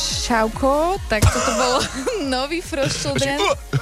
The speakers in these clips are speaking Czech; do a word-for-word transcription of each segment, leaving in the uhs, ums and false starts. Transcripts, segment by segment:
Čauko, tak toto bol nový Frost Children.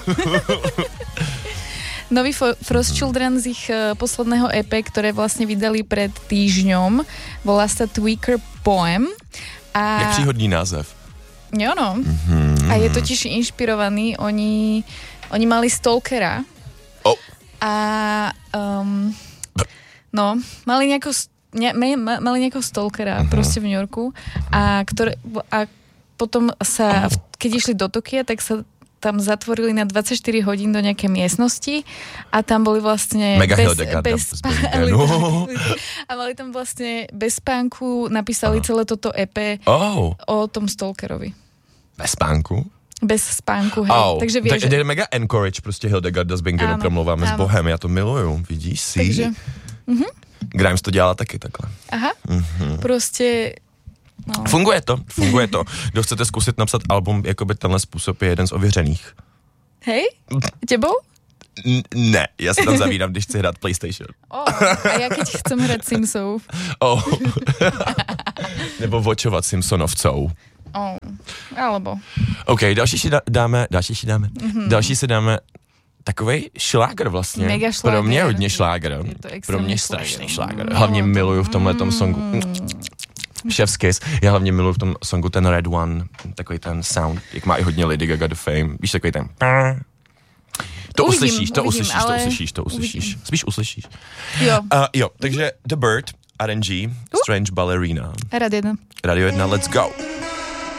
Nový Frost Children z ich uh, posledného é pé, ktoré vlastne vydali pred týždňom. Volá sa Tweaker Poem. A... Jak příhodný název. Jo, no. Mm-hmm. A je totiž inšpirovaný. Oni, oni mali stalkera. Oh. A um, no, mali nejako, ne, mali nejakého stalkera uh-huh. proste v New Yorku a, ktoré, a potom sa, keď išli do Tokia, tak sa tam zatvorili na dvadsaťštyri hodín do nejakej miestnosti a tam boli vlastne Mega bez, bez spánku. No. A mali tam vlastne bez spánku, napísali uh-huh. celé toto é pé oh. o tom stalkerovi. Bez spánku? Bez spánku, hej. Oh, takže vieš, tak, že... mega encourage prostě Hildegarda s Bingenu promluváme s Bohem, já to miluju, vidíš si? Takže, uh-huh. Grimes to dělala taky takhle. Aha, uh-huh. prostě... No. Funguje to, funguje to. Kdo chcete zkusit napsat album, jakoby tenhle způsob je jeden z ověřených. Hej, tebou? N- ne, já se tam zavírám, když chci hrát PlayStation. Oh, a já keď chcem hrát Simsov. Oh. Nebo vočovat Simpsonovcou. Oh, alebo. OK, další si dáme, další si dáme, mm-hmm. další si dáme takovej šláger vlastně. Mega šláger. Pro mě hodně šláger. Pro mě strašný šláger. Hlavně miluju v tomhletom songu. Mm. Chef's kiss. Já hlavně miluju v tom songu ten Red One, takový ten sound, jak má i hodně Lady Gaga The Fame. Víš, takový ten... To uvidím, uslyšíš, to uvidím, uslyšíš, to uslyšíš, to uslyšíš. Uvidím. Spíš uslyšíš. Jo. Uh, jo, takže The Bird, R and G, uh. Strange Ballerina. Radio jedna. Radio jedna, let's go.